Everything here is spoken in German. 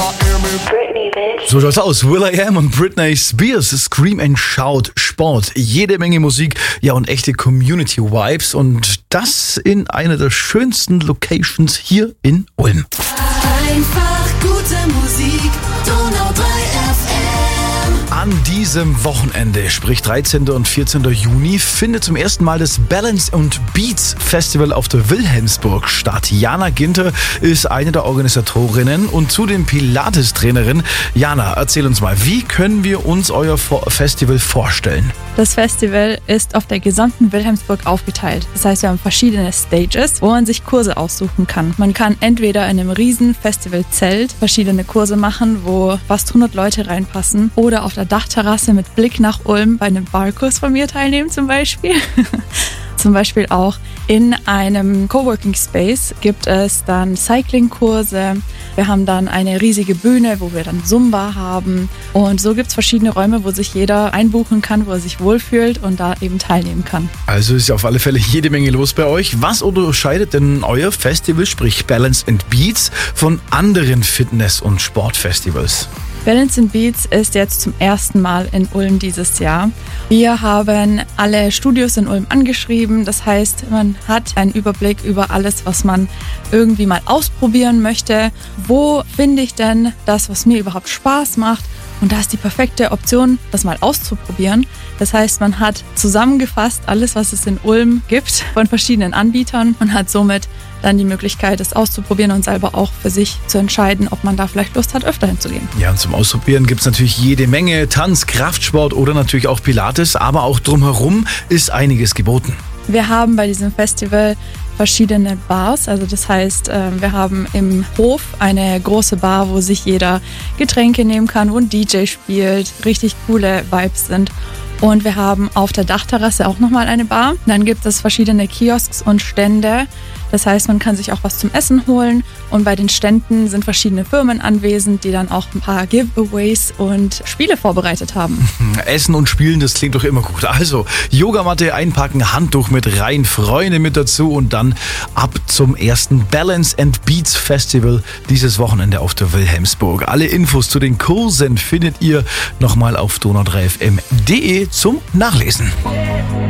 Britney, bitch. So schaut's aus. will.i.am und Britney Spears. Scream and Shout, Sport, jede Menge Musik, ja und echte Community-Vibes. Und das in einer der schönsten Locations hier in Ulm. Einfach gute Musik, Donau 3 FM. An diesem Wochenende, sprich 13. und 14. Juni, findet zum ersten Mal das Balance & Beats Festival auf der Wilhelmsburg statt. Jana Ginter ist eine der Organisatorinnen und zudem Pilates-Trainerin. Jana, erzähl uns mal, wie können wir uns euer Festival vorstellen? Das Festival ist auf der gesamten Wilhelmsburg aufgeteilt. Das heißt, wir haben verschiedene Stages, wo man sich Kurse aussuchen kann. Man kann entweder in einem riesen Festivalzelt verschiedene Kurse machen, wo fast 100 Leute reinpassen, oder auf der Dachterrasse mit Blick nach Ulm bei einem Barkurs von mir teilnehmen zum Beispiel. Zum Beispiel auch in einem Coworking Space gibt es dann Cycling-Kurse. Wir haben dann eine riesige Bühne, wo wir dann Zumba haben. Und so gibt es verschiedene Räume, wo sich jeder einbuchen kann, wo er sich wohlfühlt und da eben teilnehmen kann. Also ist ja auf alle Fälle jede Menge los bei euch. Was unterscheidet denn euer Festival, sprich Balance & Beats, von anderen Fitness- und Sportfestivals? Balance & Beats ist jetzt zum ersten Mal in Ulm dieses Jahr. Wir haben alle Studios in Ulm angeschrieben. Das heißt, man hat einen Überblick über alles, was man irgendwie mal ausprobieren möchte. Wo finde ich denn das, was mir überhaupt Spaß macht? Und da ist die perfekte Option, das mal auszuprobieren. Das heißt, man hat zusammengefasst alles, was es in Ulm gibt, von verschiedenen Anbietern und hat somit dann die Möglichkeit, es auszuprobieren und selber auch für sich zu entscheiden, ob man da vielleicht Lust hat, öfter hinzugehen. Ja, und zum Ausprobieren gibt es natürlich jede Menge Tanz, Kraftsport oder natürlich auch Pilates, aber auch drumherum ist einiges geboten. Wir haben bei diesem Festival verschiedene Bars, also das heißt, wir haben im Hof eine große Bar, wo sich jeder Getränke nehmen kann, wo ein DJ spielt, richtig coole Vibes sind. Und wir haben auf der Dachterrasse auch nochmal eine Bar. Dann gibt es verschiedene Kiosks und Stände. Das heißt, man kann sich auch was zum Essen holen. Und bei den Ständen sind verschiedene Firmen anwesend, die dann auch ein paar Giveaways und Spiele vorbereitet haben. Essen und Spielen, das klingt doch immer gut. Also Yogamatte einpacken, Handtuch mit rein, Freunde mit dazu und dann ab zum ersten Balance & Beats Festival dieses Wochenende auf der Wilhelmsburg. Alle Infos zu den Kursen findet ihr nochmal auf donau3fm.de zum Nachlesen.